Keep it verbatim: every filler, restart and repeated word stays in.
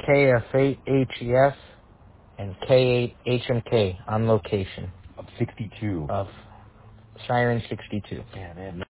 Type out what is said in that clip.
K F eight H E S and K eight H M K on location Of sixty-two. of Siren sixty-two. Yeah, man.